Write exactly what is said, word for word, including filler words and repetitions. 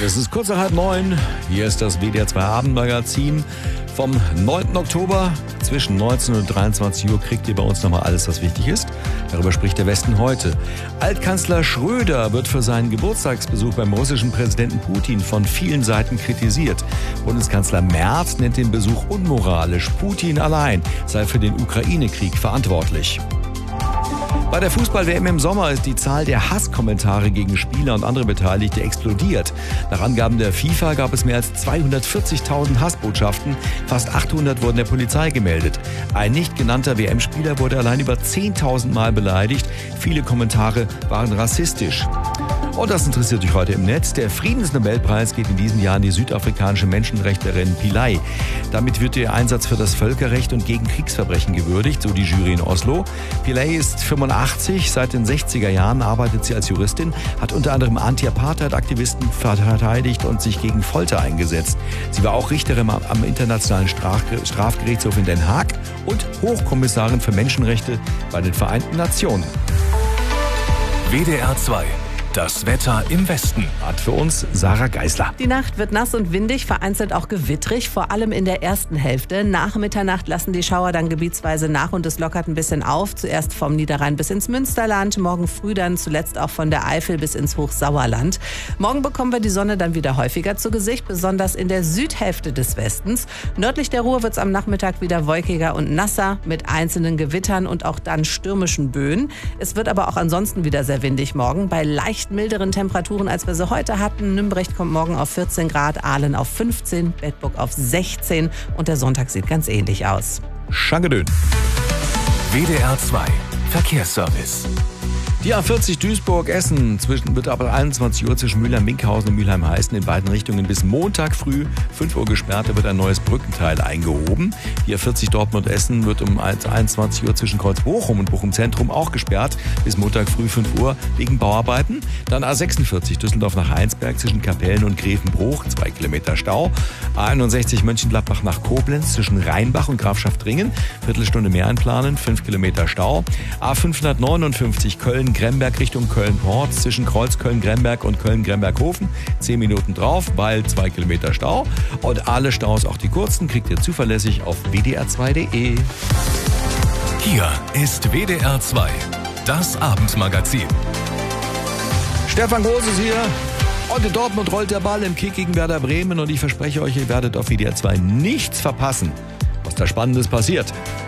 Es ist kurz nach halb neun. Hier ist das W D R zwei Abendmagazin vom neunten Oktober. Zwischen neunzehn und dreiundzwanzig Uhr kriegt ihr bei uns nochmal alles, was wichtig ist. Darüber spricht der Westen heute. Altkanzler Schröder wird für seinen Geburtstagsbesuch beim russischen Präsidenten Putin von vielen Seiten kritisiert. Bundeskanzler Merz nennt den Besuch unmoralisch. Putin allein sei für den Ukraine-Krieg verantwortlich. Bei der Fußball-W M im Sommer ist die Zahl der Hasskommentare gegen Spieler und andere Beteiligte explodiert. Nach Angaben der FIFA gab es mehr als zweihundertvierzigtausend Hassbotschaften. Fast achthundert wurden der Polizei gemeldet. Ein nicht genannter W M-Spieler wurde allein über zehntausend Mal beleidigt. Viele Kommentare waren rassistisch. Und das interessiert euch heute im Netz. Der Friedensnobelpreis geht in diesem Jahr an die südafrikanische Menschenrechtlerin Pillay. Damit wird ihr Einsatz für das Völkerrecht und gegen Kriegsverbrechen gewürdigt, so die Jury in Oslo. Pillay ist fünfundachtzig, seit den sechziger Jahren arbeitet sie als Juristin, hat unter anderem Anti-Apartheid-Aktivisten verteidigt und sich gegen Folter eingesetzt. Sie war auch Richterin am Internationalen Strafgerichtshof in Den Haag und Hochkommissarin für Menschenrechte bei den Vereinten Nationen. W D R zwei. Das Wetter im Westen. Hat für uns Sarah Geisler. Die Nacht wird nass und windig, vereinzelt auch gewittrig, vor allem in der ersten Hälfte. Nach Mitternacht lassen die Schauer dann gebietsweise nach und es lockert ein bisschen auf. Zuerst vom Niederrhein bis ins Münsterland, morgen früh dann zuletzt auch von der Eifel bis ins Hochsauerland. Morgen bekommen wir die Sonne dann wieder häufiger zu Gesicht, besonders in der Südhälfte des Westens. Nördlich der Ruhr wird es am Nachmittag wieder wolkiger und nasser mit einzelnen Gewittern und auch dann stürmischen Böen. Es wird aber auch ansonsten wieder sehr windig morgen bei leicht milderen Temperaturen, als wir sie heute hatten. Nümbrecht kommt morgen auf vierzehn Grad, Aalen auf fünfzehn, Bedburg auf sechzehn und der Sonntag sieht ganz ähnlich aus. Schankedön. W D R zwei Verkehrsservice. Die A vierzig Duisburg-Essen zwischen, wird ab einundzwanzig Uhr zwischen Mülheim-Minkhausen und Mülheim-Heißen in beiden Richtungen bis Montag früh fünf Uhr gesperrt. Da wird ein neues Brückenteil eingehoben. Die A vierzig Dortmund-Essen wird um einundzwanzig Uhr zwischen Kreuz-Bochum und Bochum-Zentrum auch gesperrt bis Montag früh fünf Uhr wegen Bauarbeiten. Dann A sechsundvierzig Düsseldorf nach Heinsberg zwischen Kapellen und Grevenbruch, zwei Kilometer Stau. A einundsechzig Mönchengladbach nach Koblenz zwischen Rheinbach und Grafschaft-Ringen, Viertelstunde mehr einplanen, fünf Kilometer Stau. A fünfhundertneunundfünfzig Köln Gremberg Richtung Köln-Port zwischen Kreuz Köln-Gremberg und Köln-Gremberg-Hofen. Zehn Minuten drauf, weil zwei Kilometer Stau. Und alle Staus, auch die kurzen, kriegt ihr zuverlässig auf w d r zwei punkt d e. Hier ist W D R zwei, das Abendmagazin. Stefan Groß ist hier. Und in Dortmund rollt der Ball im Kick gegen Werder Bremen. Und ich verspreche euch, ihr werdet auf W D R zwei nichts verpassen, was da Spannendes passiert.